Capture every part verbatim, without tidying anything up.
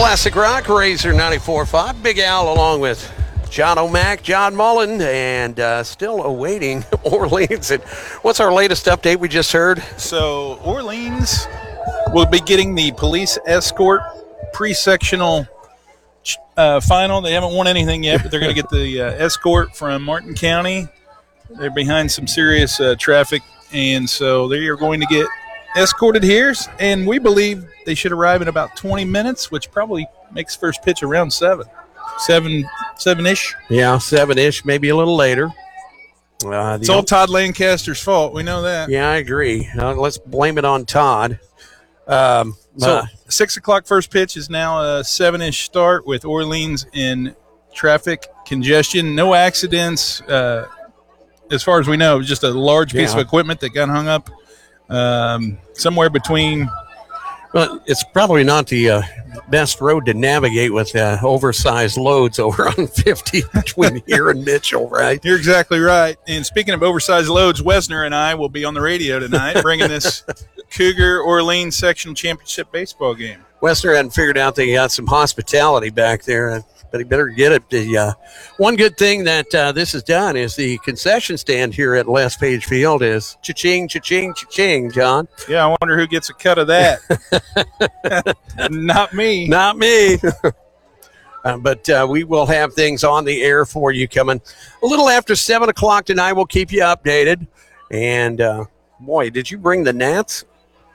Classic Rock, Razor ninety-four point five. Big Al along with John O'Mac, John Mullen, and uh, still awaiting Orleans. And what's our latest update we just heard? So Orleans will be getting the police escort pre-sectional uh, final. They haven't won anything yet, but they're going to get the uh, escort from Martin County. They're behind some serious uh, traffic, and so they are going to get escorted here, and we believe they should arrive in about twenty minutes, which probably makes first pitch around seven. Seven, seven-ish. Yeah, seven-ish, maybe a little later. Uh, it's all Todd Lancaster's fault. We know that. Yeah, I agree. Uh, let's blame it on Todd. Um, so uh, six o'clock first pitch is now a seven-ish start with Orleans in traffic congestion. No accidents. Uh, as far as we know, just a large piece yeah. of equipment that got hung up um, somewhere between. Well, it's probably not the uh, best road to navigate with uh, oversized loads over on fifty between here and Mitchell, right? You're exactly right. And speaking of oversized loads, Wesner and I will be on the radio tonight bringing this Cougar Orleans sectional championship baseball game. Wesner hadn't figured out they got some hospitality back there, but he better get it. The uh, one good thing that uh, this has done is the concession stand here at Les Page Field is cha-ching, cha-ching, cha-ching, John. Yeah, I wonder who gets a cut of that. Not me. Not me. uh, but uh, we will have things on the air for you coming a little after seven o'clock tonight. We'll keep you updated. And, uh, boy, did you bring the Nats?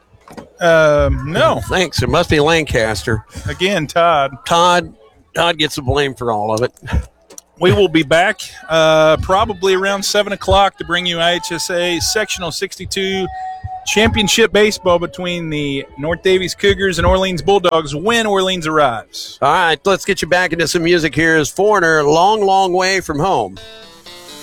Um, no. Thanks. It must be Lancaster. Again, Todd. Todd. Todd gets the blame for all of it. We will be back uh, probably around seven o'clock to bring you I H S A Sectional sixty-two Championship Baseball between the North Daviess Cougars and Orleans Bulldogs when Orleans arrives. All right, let's get you back into some music here as Foreigner, Long, Long Way from Home.